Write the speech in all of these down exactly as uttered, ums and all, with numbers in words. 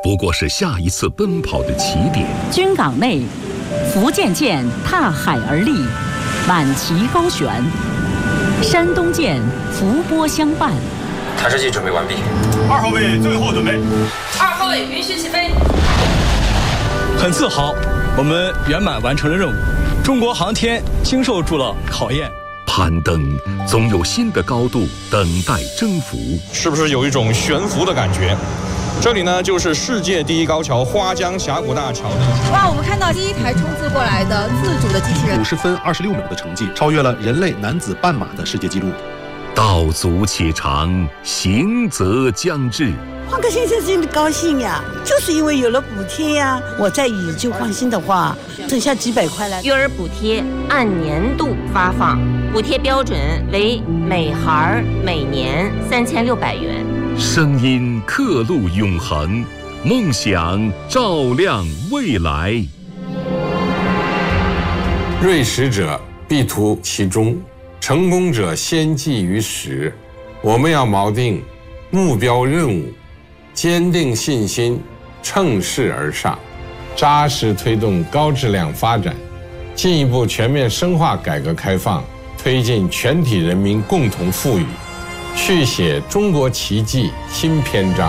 不过是下一次奔跑的起点。 军港内，福建舰踏海而立，满旗高悬；山东舰伏波相伴。 探视器准备完毕。 二号位最后准备。 二号位允许起飞。 很自豪，我们圆满完成了任务。中国航天经受住了考验。 攀登总有新的高度等待征服， 是不是有一种悬浮的感觉？这里呢，就是世界第一高桥花江峡谷大桥。 哇，我们看到第一台冲刺过来的自主的机器人， 五十分二十六秒的成绩，超越了人类男子半马的世界纪录。 道阻且长，行则将至。 换个先生真的高兴呀，就是因为有了补贴呀。我在以旧换新的话，剩下几百块了。 育儿补贴按年度发放，补贴标准为每孩每年三千六百元。 声音刻录永恒，梦想照亮未来。 锐识者必图其中，成功者先记于始。我们要锚定目标任务，坚定信心，乘势而上，扎实推动高质量发展，进一步全面深化改革开放，推进全体人民共同富裕，续写中国奇迹新篇章。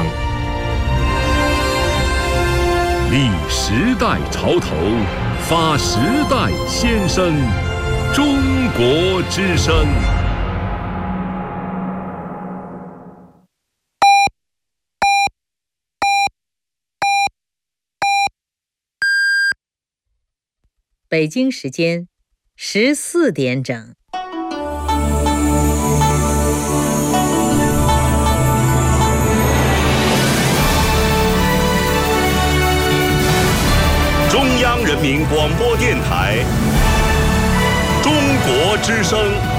立时代潮头，发时代先声，中国之声。 北京时间十四点整。 中央人民广播电台，中国之声。